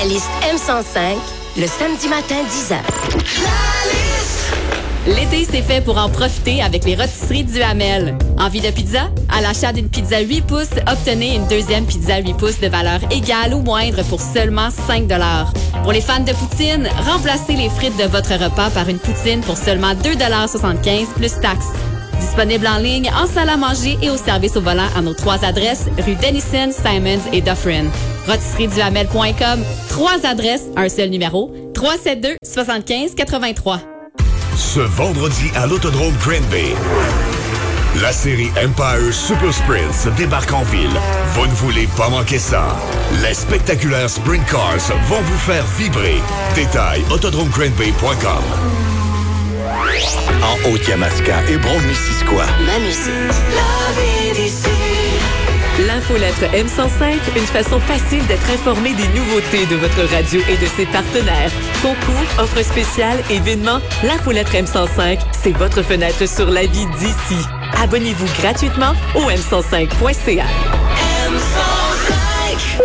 La liste M105, le samedi matin 10h. L'été, c'est fait pour en profiter avec les rôtisseries du Hamel. Envie de pizza? À l'achat d'une pizza 8 pouces, obtenez une deuxième pizza 8 pouces de valeur égale ou moindre pour seulement 5 $. Pour les fans de poutine, remplacez les frites de votre repas par une poutine pour seulement 2,75 $ plus taxes. Disponible en ligne, en salle à manger et au service au volant à nos 3 adresses, rue Denison, Simons et Dufferin. Rôtisserieduhamel.com, 3 adresses, un seul numéro, 372-7583. Ce vendredi à l'Autodrome Granby, la série Empire Super Sprints débarque en ville. Vous ne voulez pas manquer ça. Les spectaculaires Sprint Cars vont vous faire vibrer. Détails autodromegranby.com. En Haute-Yamaska et Brome-Missisquoi. Ma musique. La vie d'ici. L'infolettre M105, une façon facile d'être informé des nouveautés de votre radio et de ses partenaires. Concours, offres spéciales, événements, l'infolettre M105, c'est votre fenêtre sur la vie d'ici. Abonnez-vous gratuitement au m105.ca. M105.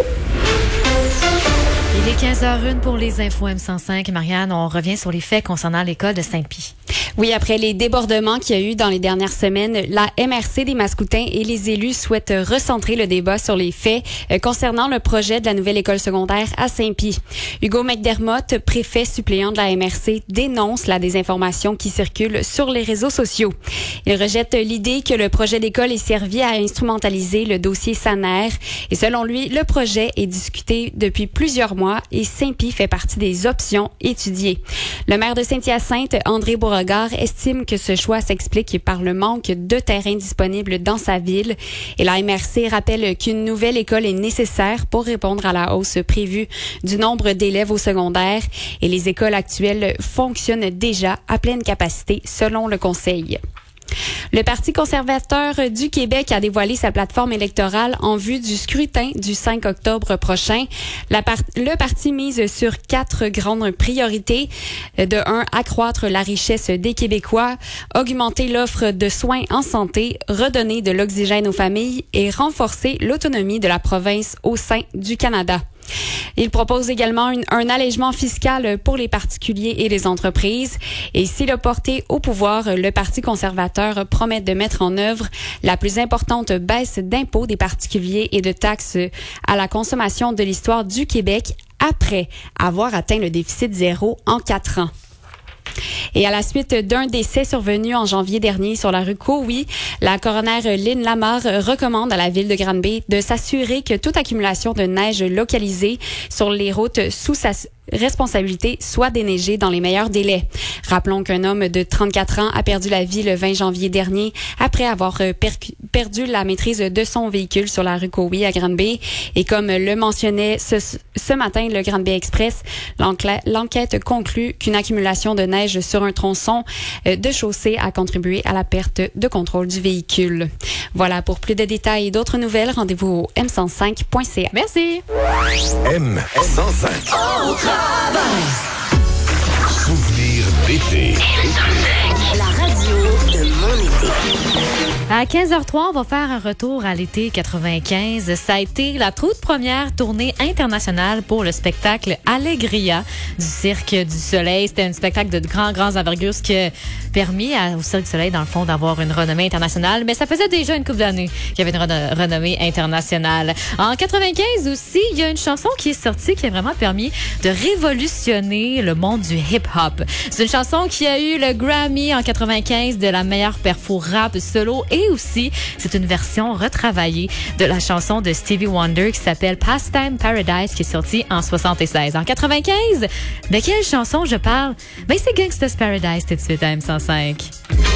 Il est 15h01 pour les infos M105. Marianne, on revient sur les faits concernant l'école de Saint-Pie. Oui, après les débordements qu'il y a eu dans les dernières semaines, la MRC des Mascoutins et les élus souhaitent recentrer le débat sur les faits concernant le projet de la nouvelle école secondaire à Saint-Pie. Hugo McDermott, préfet suppléant de la MRC, dénonce la désinformation qui circule sur les réseaux sociaux. Il rejette l'idée que le projet d'école est servi à instrumentaliser le dossier Saner et selon lui, le projet est discuté depuis plusieurs mois et Saint-Pie fait partie des options étudiées. Le maire de Saint-Hyacinthe, André Beauregard, estime que ce choix s'explique par le manque de terrain disponible dans sa ville. Et la MRC rappelle qu'une nouvelle école est nécessaire pour répondre à la hausse prévue du nombre d'élèves au secondaire. Et les écoles actuelles fonctionnent déjà à pleine capacité selon le conseil. Le Parti conservateur du Québec a dévoilé sa plateforme électorale en vue du scrutin du 5 octobre prochain. Le parti mise sur 4 grandes priorités. De 1, accroître la richesse des Québécois, augmenter l'offre de soins en santé, redonner de l'oxygène aux familles et renforcer l'autonomie de la province au sein du Canada. Il propose également un allègement fiscal pour les particuliers et les entreprises. Et s'il a porté au pouvoir, le Parti conservateur promet de mettre en œuvre la plus importante baisse d'impôts des particuliers et de taxes à la consommation de l'histoire du Québec après avoir atteint le déficit zéro en 4 ans. Et à la suite d'un décès survenu en janvier dernier sur la rue Cowie, la coroner Lynn Lamar recommande à la ville de Granby de s'assurer que toute accumulation de neige localisée sur les routes sous sa responsabilité soit déneigée dans les meilleurs délais. Rappelons qu'un homme de 34 ans a perdu la vie le 20 janvier dernier après avoir perdu la maîtrise de son véhicule sur la rue Cowie à Granby. Et comme le mentionnait ce matin le Granby Express, l'enquête conclut qu'une accumulation de neige sur un tronçon de chaussée a contribué à la perte de contrôle du véhicule. Voilà, pour plus de détails et d'autres nouvelles, rendez-vous au m105.ca. Merci. M105. Au travail. Souvenir d'été. La radio de mon été. À 15h03, on va faire un retour à l'été 95. Ça a été la toute première tournée internationale pour le spectacle Allegria du Cirque du Soleil. C'était un spectacle de grands envergures, ce qui a permis au Cirque du Soleil, dans le fond, d'avoir une renommée internationale. Mais ça faisait déjà une couple d'années qu'il y avait une renommée internationale. En 95 aussi, il y a une chanson qui est sortie qui a vraiment permis de révolutionner le monde du hip-hop. C'est une chanson qui a eu le Grammy en 95 de la meilleure perfo rap solo et aussi, c'est une version retravaillée de la chanson de Stevie Wonder qui s'appelle Pastime Paradise qui est sortie en 76. En 95, de quelle chanson je parle? Ben, c'est Gangsta's Paradise tout de suite à M105.